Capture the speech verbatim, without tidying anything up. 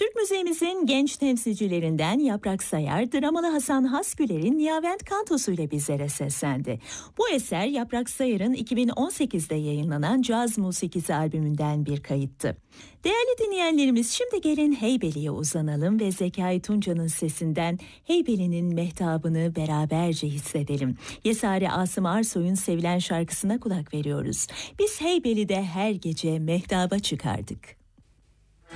Türk müziğimizin genç temsilcilerinden Yaprak Sayar, dramalı Hasan Hasgüler'in Niyavent Kantosu ile bizlere seslendi. Bu eser Yaprak Sayar'ın iki bin on sekizde yayınlanan Caz Musikisi albümünden bir kayıttı. Değerli dinleyenlerimiz, şimdi gelin Heybeli'ye uzanalım ve Zekai Tunca'nın sesinden Heybeli'nin mehtabını beraberce hissedelim. Yesari Asım Arsoy'un sevilen şarkısına kulak veriyoruz. Biz Heybeli'de her gece mehtaba çıkardık.